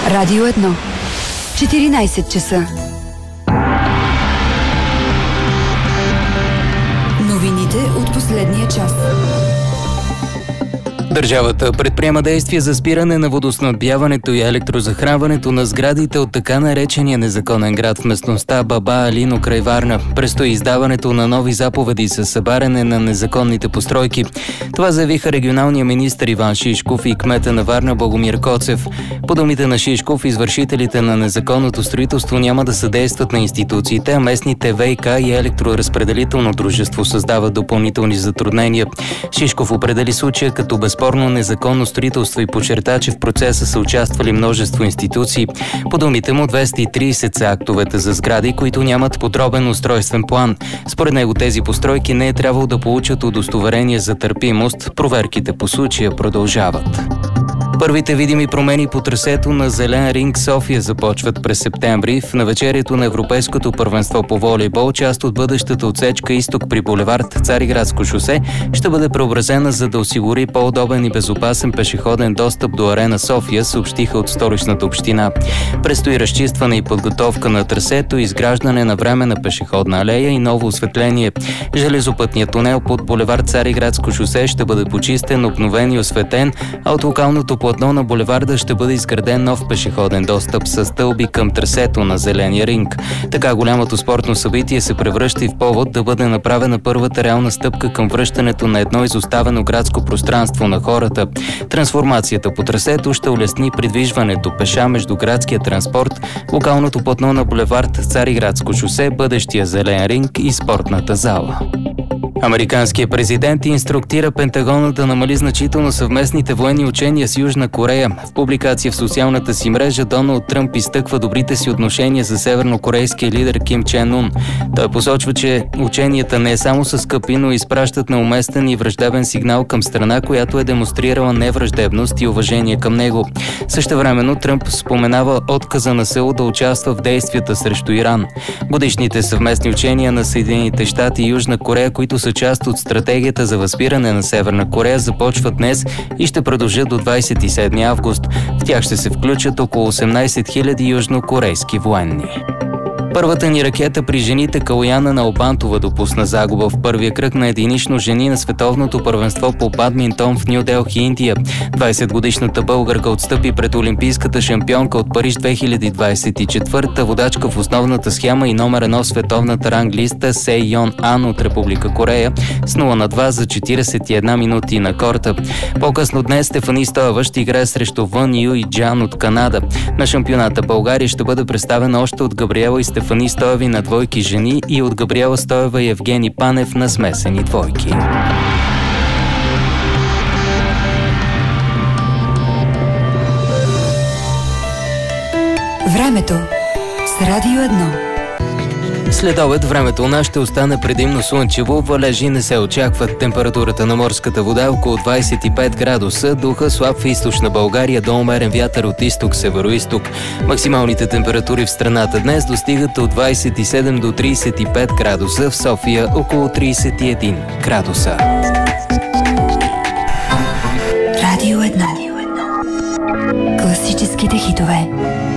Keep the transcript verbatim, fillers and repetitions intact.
Радио едно. четиринайсет часа. Новините от последния час. Държавата предприема действия за спиране на водоснабдяването и електрозахранването на сградите от така наречения незаконен град в местността Баба Алино край Варна. Предстои издаването на нови заповеди за събаряне на незаконните постройки. Това заявиха регионалния министър Иван Шишков и кмета на Варна Богомир Коцев. По думите на Шишков, извършителите на незаконното строителство няма да съдействат на институциите, а местните ВиК и електроразпределително дружество създават допълнителни затруднения. Шишков определи случая като безспорно незаконно строителство и подчерта, че в процеса са участвали множество институции. По думите му, двеста и трийсет са актовете за сгради, които нямат подробен устройствен план. Според него тези постройки не е трябвало да получат удостоверение за търпимост. Проверките по случая продължават. Първите видими промени по трасето на Зелен ринг София започват през септември. В навечерието на Европейското първенство по волейбол, част от бъдещата отсечка изток при булевард Цариградско шосе ще бъде преобразена, за да осигури по-удобен и безопасен пешеходен достъп до Арена София, съобщиха от Столичната община. Предстои разчистване и подготовка на трасето, изграждане на временна пешеходна алея и ново осветление. Железопътният тунел под булевард Цариградско шосе ще бъде почистен, обновен и осветен, а от локалното платно на булеварда ще бъде изграден нов пешеходен достъп с стълби към трасето на Зеления ринг. Така голямото спортно събитие се превръща и в повод да бъде направена първата реална стъпка към връщането на едно изоставено градско пространство на хората. Трансформацията по трасето ще улесни придвижването пеша между градския транспорт, локалното платно на булевард Цариградско шосе, бъдещия Зелен ринг и спортната зала. Американският президент инструктира Пентагона да намали значително съвместните военни учения с Южна Корея. В публикация в социалната си мрежа Доналд Тръмп изтъква добрите си отношения за севернокорейския лидер Ким Чен Ун. Той посочва, че ученията не е само са скъпи, но изпращат неуместен и враждебен сигнал към страна, която е демонстрирала невраждебност и уважение към него. Същевременно Тръмп споменава отказа на Сеул да участва в действията срещу Иран. Годишните съвместни учения на Съединените щати и Южна Корея, които са част от стратегията за възпиране на Северна Корея, започват днес и ще продължат до двадесет и седми август. В тях ще се включат около осемнайсет хиляди южнокорейски военни. Първата ни ракета при жените Калояна Налбантова допусна загуба в първия кръг на единично жени на световното първенство по бадминтон в Ню Делхи, Индия. двадесетгодишната българка отстъпи пред олимпийската шампионка от Париж две хиляди двадесет и четвърта, водачка в основната схема и номер едно в световната ранглиста Се Йон Ан от Република Корея с нула на два за четиридесет и една минути на корта. По-късно днес Стефани Стоева ще играе срещу Вън Юй Джан от Канада. На шампионата България ще бъде представена още от Габриела и Стефани Стоеви на двойки жени и от Габриела Стоева и Евгений Панев на смесени двойки. Времето с Радио едно. След обед времето у нас ще остане предимно слънчево, валежи не се очакват. Температурата на морската вода около двадесет и пет градуса, духа слаб в източна България до умерен вятър от изток-североизток. Максималните температури в страната днес достигат от двадесет и седем до тридесет и пет градуса, в София около тридесет и един градуса. Радио едно. Класическите хитове.